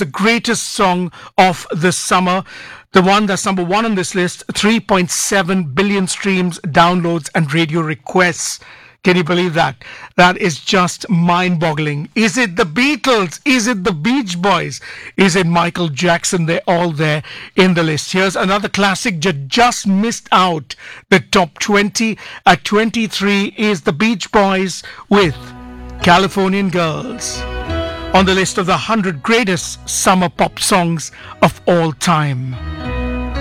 the greatest song of the summer. The one that's number one on this list, 3.7 billion streams, downloads, and radio requests. Can you believe that? That is just mind-boggling. Is it the Beatles? Is it the Beach Boys? Is it Michael Jackson? They're all there in the list. Here's another classic that just missed out the top 20. At 23 is the Beach Boys with Californian Girls, on the list of the 100 greatest summer pop songs of all time.